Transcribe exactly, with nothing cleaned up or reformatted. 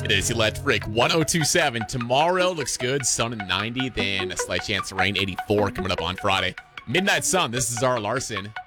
It is electric. one oh two point seven. Tomorrow looks good. Sun in ninety. Then a slight chance of rain. eighty-four coming up on Friday. Midnight Sun. This is Zara Larson.